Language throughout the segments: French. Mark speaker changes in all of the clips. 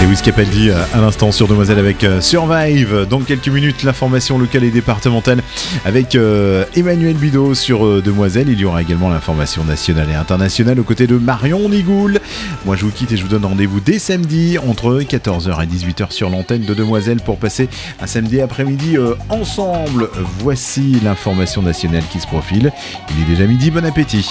Speaker 1: Lewis Capaldi à l'instant sur Demoiselle avec Survive. Dans quelques minutes, l'information locale et départementale avec Emmanuel Bidot sur Demoiselle. Il y aura également l'information nationale et internationale aux côtés de Marion Nigoul. Moi je vous quitte et je vous donne rendez-vous dès samedi entre 14h et 18h sur l'antenne de Demoiselle pour passer un samedi après-midi ensemble. Voici l'information nationale qui se profile. Il est déjà midi, bon appétit.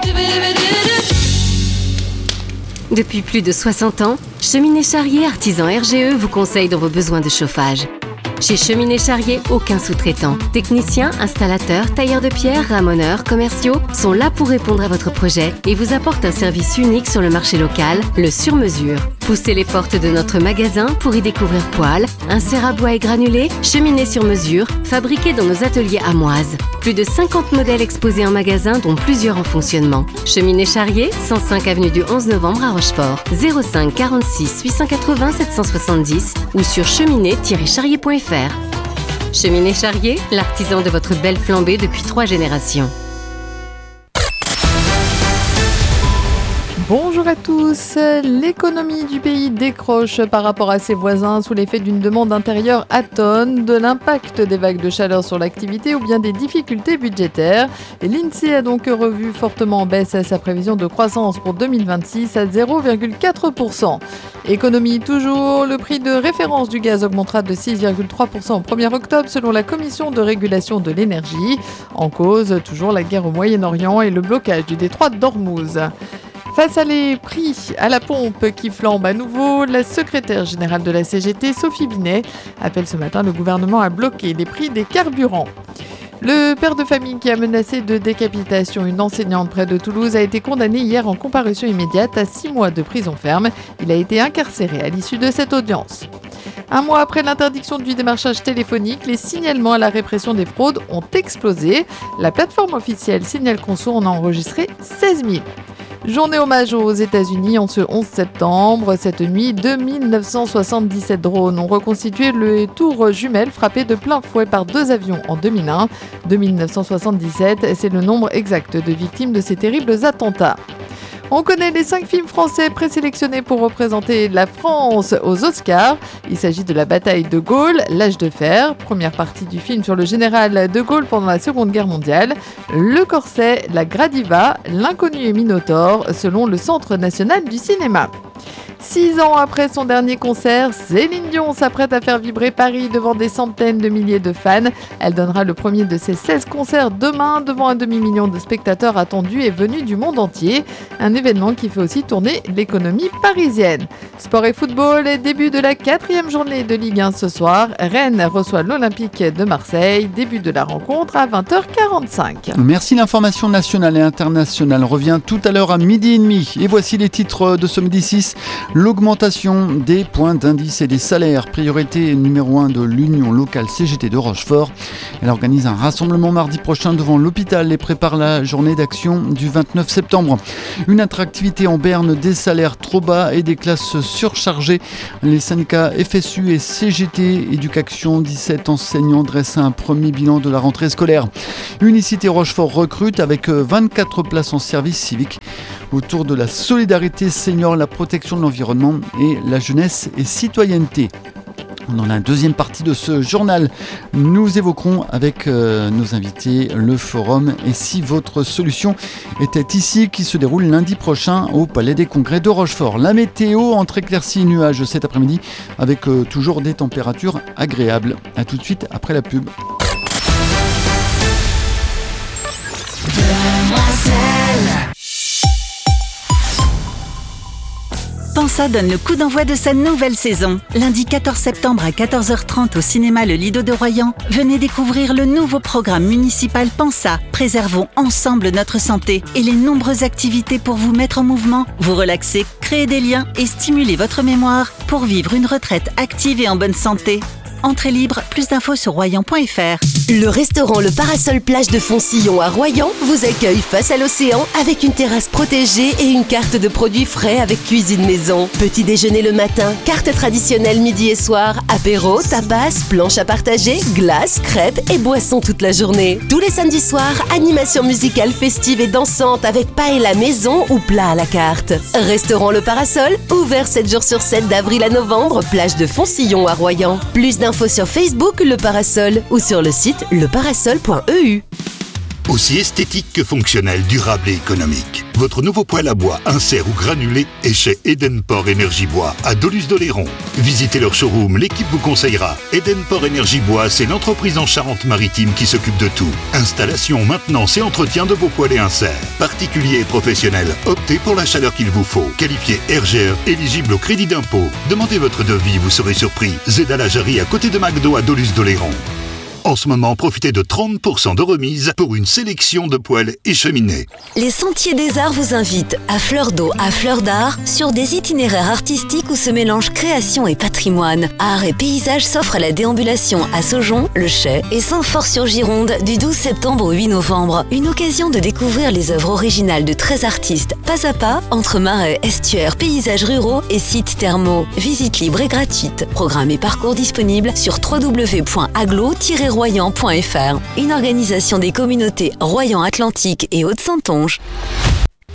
Speaker 2: Depuis plus de 60 ans, Cheminée Charrier Artisan RGE vous conseille dans vos besoins de chauffage. Chez Cheminée Charrier, aucun sous-traitant. Techniciens, installateurs, tailleurs de pierre, ramoneurs, commerciaux sont là pour répondre à votre projet et vous apportent un service unique sur le marché local, le sur-mesure. Poussez les portes de notre magasin pour y découvrir poêles, inserts à bois et granulés, cheminées sur mesure, fabriquées dans nos ateliers amoises. Plus de 50 modèles exposés en magasin, dont plusieurs en fonctionnement. Cheminée Charrier, 105 avenue du 11 novembre à Rochefort. 05 46 880 770 ou sur cheminée-charrier.fr. Cheminée Charrier, l'artisan de votre belle flambée depuis 3 générations.
Speaker 3: Bonjour à tous. L'économie du pays décroche par rapport à ses voisins sous l'effet d'une demande intérieure atone, de l'impact des vagues de chaleur sur l'activité ou bien des difficultés budgétaires. Et l'INSEE a donc revu fortement en baisse sa prévision de croissance pour 2026 à 0,4%. Économie toujours, le prix de référence du gaz augmentera de 6,3% au 1er octobre selon la Commission de régulation de l'énergie. En cause, toujours la guerre au Moyen-Orient et le blocage du détroit d'Ormuz. Face à les prix à la pompe qui flambent à nouveau, la secrétaire générale de la CGT, Sophie Binet, appelle ce matin le gouvernement à bloquer les prix des carburants. Le père de famille qui a menacé de décapitation une enseignante près de Toulouse a été condamné hier en comparution immédiate à 6 mois de prison ferme. Il a été incarcéré à l'issue de cette audience. Un mois après l'interdiction du démarchage téléphonique, les signalements à la répression des fraudes ont explosé. La plateforme officielle Signal Conso en a enregistré 16 000. Journée hommage aux États-Unis en ce 11 septembre. Cette nuit, 2977 drones ont reconstitué le tour jumelle frappé de plein fouet par 2 avions en 2001. 2977, c'est le nombre exact de victimes de ces terribles attentats. On connaît les 5 films français présélectionnés pour représenter la France aux Oscars. Il s'agit de La bataille de Gaulle, L'âge de fer, première partie du film sur le général de Gaulle pendant la Seconde Guerre mondiale, Le corset, La Gradiva, L'inconnu et Minotaure, selon le Centre national du cinéma. 6 ans après son dernier concert, Céline Dion s'apprête à faire vibrer Paris devant des centaines de milliers de fans. Elle donnera le premier de ses 16 concerts demain devant un demi-million de spectateurs attendus et venus du monde entier. Un événement qui fait aussi tourner l'économie parisienne. Sport et football, début de la 4e journée de Ligue 1 ce soir. Rennes reçoit l'Olympique de Marseille. Début de la rencontre à 20h45.
Speaker 4: Merci, l'information nationale et internationale revient tout à l'heure à 12h30. Et voici les titres de ce midi 6. L'augmentation des points d'indice et des salaires, priorité numéro 1 de l'Union locale CGT de Rochefort. Elle organise un rassemblement mardi prochain devant l'hôpital et prépare la journée d'action du 29 septembre. Une attractivité en berne, des salaires trop bas et des classes surchargées. Les syndicats FSU et CGT Éducation, 17 enseignants dressent un premier bilan de la rentrée scolaire. Unicité Rochefort recrute avec 24 places en service civique autour de la solidarité senior, la protection de l'environnement et la jeunesse et citoyenneté. Dans la deuxième partie de ce journal, nous évoquerons avec nos invités le forum « Et si votre solution était ici » qui se déroule lundi prochain au Palais des Congrès de Rochefort. La météo entre éclaircies et nuages cet après-midi avec toujours des températures agréables. A tout de suite après la pub.
Speaker 5: Pensa donne le coup d'envoi de sa nouvelle saison. Lundi 14 septembre à 14h30 au cinéma Le Lido de Royan, venez découvrir le nouveau programme municipal Pensa. Préservons ensemble notre santé et les nombreuses activités pour vous mettre en mouvement, vous relaxer, créer des liens et stimuler votre mémoire pour vivre une retraite active et en bonne santé. entrée libre. Plus d'infos sur royan.fr.
Speaker 6: Le restaurant Le Parasol Plage de Foncillon à Royan vous accueille face à l'océan avec une terrasse protégée et une carte de produits frais avec cuisine maison. Petit déjeuner le matin, carte traditionnelle midi et soir, apéro, tapas, planche à partager, glace, crêpes et boissons toute la journée. Tous les samedis soirs, animation musicale festive et dansante avec paella maison ou plat à la carte. Restaurant Le Parasol, ouvert 7 jours sur 7 d'avril à novembre, plage de Foncillon à Royan. Plus d'infos sur Facebook Le Parasol ou sur le site leparasol.eu.
Speaker 7: Aussi esthétique que fonctionnel, durable et économique. Votre nouveau poêle à bois, insert ou granulé est chez Edenport Énergie Bois à Dolusse-d'Oléron. Visitez leur showroom, l'équipe vous conseillera. Edenport Énergie Bois, c'est l'entreprise en Charente-Maritime qui s'occupe de tout. Installation, maintenance et entretien de vos poêles et inserts. Particuliers et professionnels, optez pour la chaleur qu'il vous faut. Qualifié RGE, éligible au crédit d'impôt. Demandez votre devis, vous serez surpris. Zeda la Jarry à côté de McDo à Dolusse-d'Oléron. En ce moment, profitez de 30% de remise pour une sélection de poêles et cheminées.
Speaker 8: Les Sentiers des Arts vous invitent à fleur d'eau, à fleur d'art, sur des itinéraires artistiques où se mélangent création et patrimoine. Art et paysage s'offrent à la déambulation à Saujon, Le Chai et Saint-Fort-sur-Gironde du 12 septembre au 8 novembre. Une occasion de découvrir les œuvres originales de 13 artistes, pas à pas, entre marais, estuaires, paysages ruraux et sites thermaux. Visite libre et gratuite. Programme et parcours disponibles sur www.aglo-royan.fr. Une organisation des communautés Royan Atlantique et Haute-Saintonge.